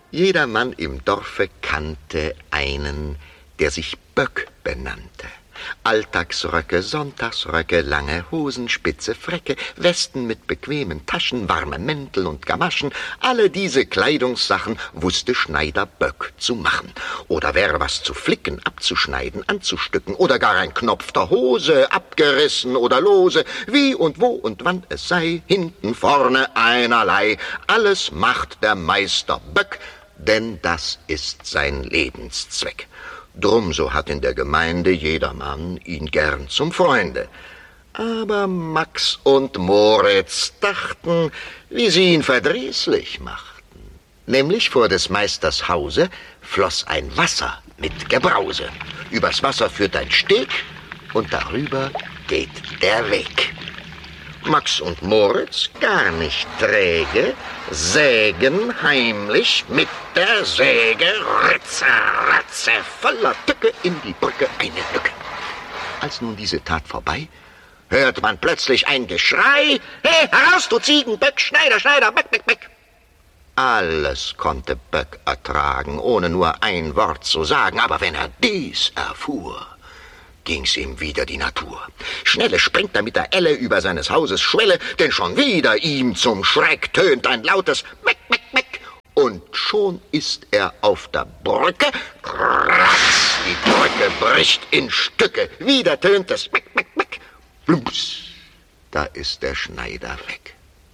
Jedermann im Dorfe kannte einen, der sich Böck benannte. Alltagsröcke, Sonntagsröcke, lange Hosen, spitze Fräcke, Westen mit bequemen Taschen, warme Mäntel und Gamaschen, alle diese Kleidungssachen wusste Schneider Böck zu machen. Oder wäre was zu flicken, abzuschneiden, anzustücken, oder gar ein Knopf der Hose, abgerissen oder lose, wie und wo und wann es sei, hinten, vorne, einerlei. Alles macht der Meister Böck, denn das ist sein Lebenszweck. Drum, so hat in der Gemeinde jedermann ihn gern zum Freunde. Aber Max und Moritz dachten, wie sie ihn verdrießlich machten. Nämlich vor des Meisters Hause floss ein Wasser mit Gebrause. Übers Wasser führt ein Steg und darüber geht der Weg. Max und Moritz, gar nicht träge, sägen heimlich mit der Säge, Ritze, Ratze, voller Tücke in die Brücke eine Lücke. Als nun diese Tat vorbei, hört man plötzlich ein Geschrei: Hey, heraus, du Ziegenböck, Schneider, Schneider, Böck, Böck, Böck! Alles konnte Böck ertragen, ohne nur ein Wort zu sagen, aber wenn er dies erfuhr, ging's ihm wieder die Natur. Schnelle springt er mit der Elle über seines Hauses Schwelle, denn schon wieder ihm zum Schreck tönt ein lautes Meck, Meck, Meck. Und schon ist er auf der Brücke. Kratz, die Brücke bricht in Stücke. Wieder tönt es Meck, Meck, Meck. Plumps, da ist der Schneider weg.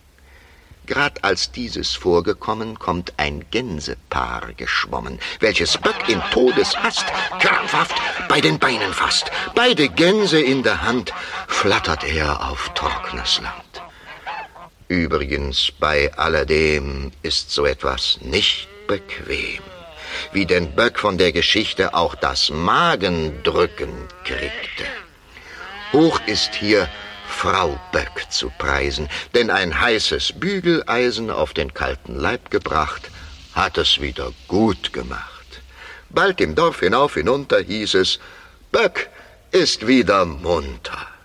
Grad als dieses vorgekommen, kommt ein Gänsepaar geschwommen, welches Böck in Todeshast krampfhaft bei den Beinen fasst. Beide Gänse in der Hand flattert er auf trockenes Land. Übrigens, bei alledem ist so etwas nicht bequem, wie denn Böck von der Geschichte auch das Magendrücken kriegte. Hoch ist hier Frau Böck zu preisen, denn ein heißes Bügeleisen auf den kalten Leib gebracht, hat es wieder gut gemacht. Bald im Dorf hinauf hinunter hieß es, Böck ist wieder munter.